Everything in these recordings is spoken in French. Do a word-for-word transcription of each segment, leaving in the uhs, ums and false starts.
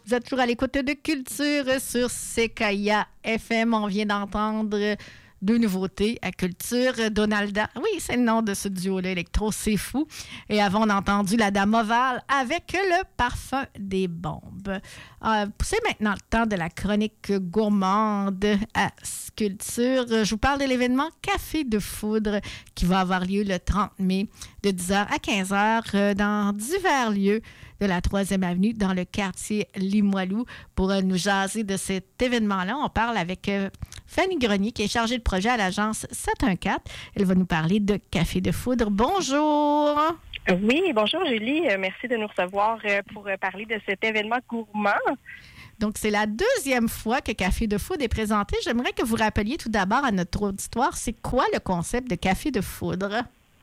Vous êtes toujours à l'écoute de Culture sur Sequoia F M. On vient d'entendre deux nouveautés à Culture. Donalda, oui, c'est le nom de ce duo-là, électro, c'est fou. Et avant, on a entendu La Dame Ovale avec le parfum des bombes. Euh, c'est maintenant le temps de la chronique gourmande à Culture. Je vous parle de l'événement Café de Foudre qui va avoir lieu le trente mai de dix heures à quinze heures euh, dans divers lieux de la troisième avenue dans le quartier Limoilou. Pour euh, nous jaser de cet événement-là, on parle avec euh, Fanny Grenier qui est chargée de projet à l'agence sept un quatre. Elle va nous parler de Café de Foudre. Bonjour! Oui, bonjour Julie. Merci de nous recevoir pour parler de cet événement gourmand. Donc, c'est la deuxième fois que Café de Foudre est présenté. J'aimerais que vous rappeliez tout d'abord à notre auditoire, c'est quoi le concept de Café de Foudre?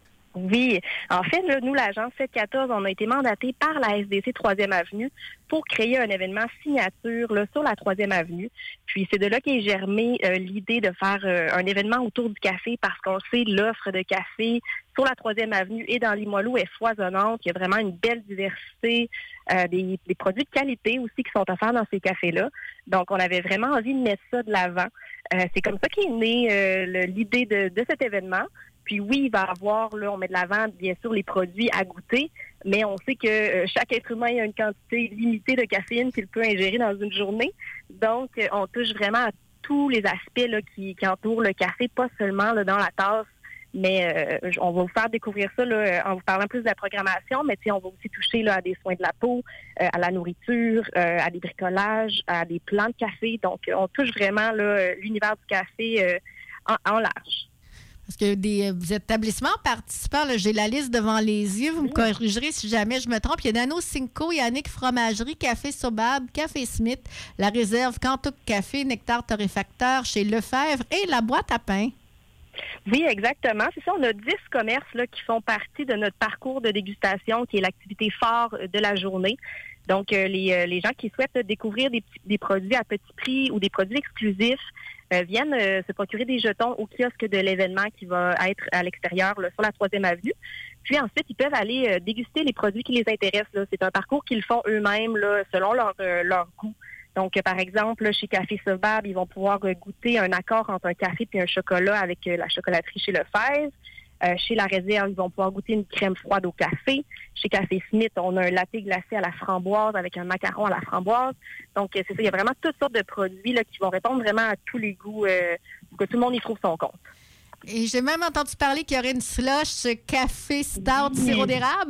Oui. En fait, là, nous, l'agence sept quatorze, on a été mandatés par la S D C troisième avenue pour créer un événement signature là, sur la troisième avenue. Puis, c'est de là qu'est germée euh, l'idée de faire euh, un événement autour du café parce qu'on sait l'offre de café sur la troisième avenue et dans Limoilou est foisonnante. Il y a vraiment une belle diversité, euh, des, des produits de qualité aussi qui sont offerts dans ces cafés-là. Donc, on avait vraiment envie de mettre ça de l'avant. Euh, c'est comme ça qu'est née euh, le, l'idée de, de cet événement. Puis oui, il va y avoir, là, on met de l'avant, bien sûr, les produits à goûter, mais on sait que euh, chaque être humain a une quantité limitée de caféine qu'il peut ingérer dans une journée. Donc, euh, on touche vraiment à tous les aspects là, qui, qui entourent le café, pas seulement là, dans la tasse, mais euh, on va vous faire découvrir ça là, en vous parlant plus de la programmation, mais on va aussi toucher là, à des soins de la peau, euh, à la nourriture, euh, à des bricolages, à des plants de café. Donc, on touche vraiment là, l'univers du café euh, en, en large. Parce que des euh, établissements participants, là, j'ai la liste devant les yeux, vous me corrigerez si jamais je me trompe. Il y a Nano Cinco, Yannick Fromagerie, Café Sobab, Café Smith, La Réserve, Cantouk Café, Nectar Torréfacteur, chez Lefebvre et La Boîte à pain. Oui, exactement. C'est ça, on a dix commerces là, qui font partie de notre parcours de dégustation, qui est l'activité phare de la journée. Donc, euh, les, euh, les gens qui souhaitent là, découvrir des, des produits à petit prix ou des produits exclusifs euh, viennent euh, se procurer des jetons au kiosque de l'événement qui va être à l'extérieur, là, sur la troisième avenue. Puis ensuite, ils peuvent aller euh, déguster les produits qui les intéressent. Là. C'est un parcours qu'ils font eux-mêmes là, selon leur, euh, leur goût. Donc, euh, par exemple, là, chez Café Sobab, ils vont pouvoir euh, goûter un accord entre un café et un chocolat avec euh, la chocolaterie chez Lefebvre. Euh, chez La Réserve, ils vont pouvoir goûter une crème froide au café. Chez Café Smith, on a un latte glacé à la framboise avec un macaron à la framboise. Donc, euh, c'est ça. Il y a vraiment toutes sortes de produits là, qui vont répondre vraiment à tous les goûts euh, pour que tout le monde y trouve son compte. Et j'ai même entendu parler qu'il y aurait une slush café stout oui. sirop d'érable.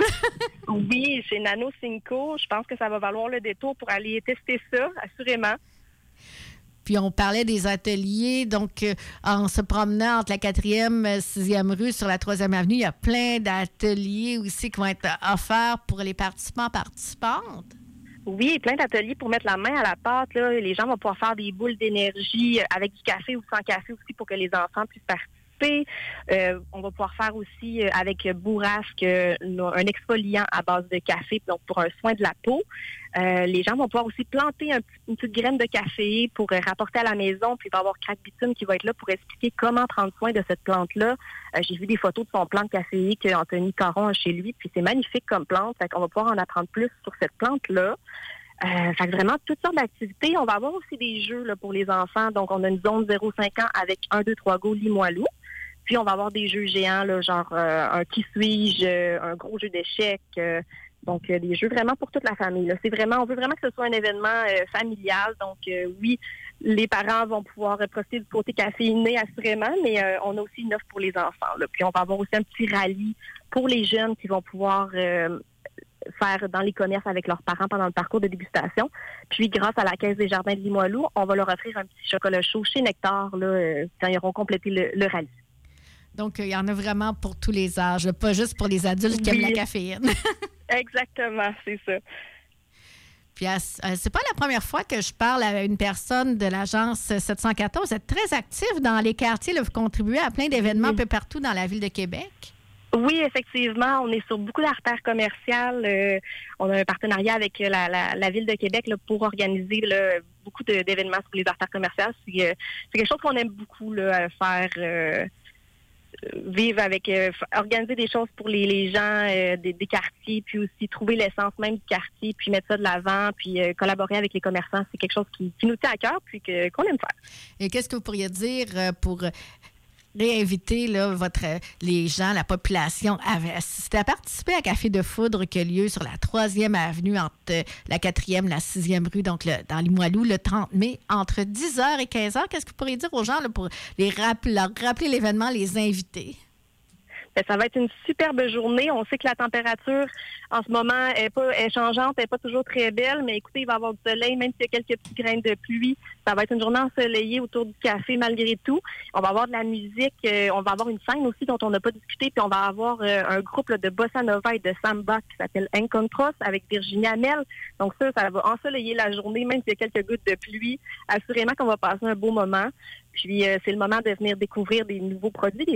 Oui, chez Nano Cinco. Je pense que ça va valoir le détour pour aller tester ça, assurément. Puis on parlait des ateliers, donc euh, en se promenant entre la quatrième et sixième rue sur la troisième avenue, il y a plein d'ateliers aussi qui vont être offerts pour les participants participantes. Oui, plein d'ateliers pour mettre la main à la pâte. Là. Les gens vont pouvoir faire des boules d'énergie avec du café ou sans café aussi pour que les enfants puissent participer. Euh, on va pouvoir faire aussi euh, avec Bourrasque euh, un exfoliant à base de café, donc pour un soin de la peau. Euh, les gens vont pouvoir aussi planter un, une petite graine de café pour euh, rapporter à la maison. Puis il va y avoir Crack Bitume qui va être là pour expliquer comment prendre soin de cette plante-là. Euh, j'ai vu des photos de son plant de café qu'Anthony Caron a chez lui. Puis c'est magnifique comme plante. Fait qu'on va pouvoir en apprendre plus sur cette plante-là. Euh, fait que vraiment, toutes sortes d'activités. On va avoir aussi des jeux là, pour les enfants. Donc, on a une zone zéro cinq ans avec un, deux, trois go Limoilou. Puis, on va avoir des jeux géants, là, genre euh, un qui suis-je, euh, un gros jeu d'échecs. Euh, donc, euh, des jeux vraiment pour toute la famille. Là. C'est vraiment, on veut vraiment que ce soit un événement euh, familial. Donc, euh, oui, les parents vont pouvoir euh, profiter du côté caféiné, assurément, mais euh, on a aussi une offre pour les enfants. Là. Puis, on va avoir aussi un petit rallye pour les jeunes qui vont pouvoir euh, faire dans les commerces avec leurs parents pendant le parcours de dégustation. Puis, grâce à la Caisse des Jardins de Limoilou, on va leur offrir un petit chocolat chaud chez Nectar là, euh, quand ils auront complété le, le rallye. Donc, il y en a vraiment pour tous les âges, pas juste pour les adultes qui oui. aiment la caféine. Exactement, c'est ça. Puis, c'est pas la première fois que je parle à une personne de l'agence sept cent quatorze. Vous êtes très actif dans les quartiers. Là, vous contribuez à plein d'événements oui. un peu partout dans la ville de Québec. Oui, effectivement. On est sur beaucoup d'artères commerciales. Euh, on a un partenariat avec la, la, la ville de Québec là, pour organiser là, beaucoup de, d'événements sur les artères commerciales. C'est, euh, c'est quelque chose qu'on aime beaucoup là, faire. Euh, vivre avec, euh, organiser des choses pour les, les gens euh, des, des quartiers, puis aussi trouver l'essence même du quartier, puis mettre ça de l'avant, puis euh, collaborer avec les commerçants. C'est quelque chose qui, qui nous tient à cœur, puis que, qu'on aime faire. Et qu'est-ce que vous pourriez dire euh, pour réinviter là, votre, les gens, la population à assister, à participer à Café de Foudre qui a lieu sur la troisième avenue entre la quatrième et la sixième rue, donc le, dans Limoilou, le trente mai, entre dix heures et quinze heures. Qu'est-ce que vous pourriez dire aux gens là, pour les rappeler, leur rappeler l'événement, les inviter? Bien, ça va être une superbe journée. On sait que la température, en ce moment, est pas est changeante, elle n'est pas toujours très belle, mais écoutez, il va y avoir du soleil, même s'il y a quelques petits grains de pluie. Ça va être une journée ensoleillée autour du café, malgré tout. On va avoir de la musique, euh, on va avoir une scène aussi dont on n'a pas discuté, puis on va avoir euh, un groupe là, de bossa nova et de samba qui s'appelle Encontros avec Virginie Hamel. Donc ça, ça va ensoleiller la journée, même s'il y a quelques gouttes de pluie. Assurément qu'on va passer un beau moment. Puis euh, c'est le moment de venir découvrir des nouveaux produits, des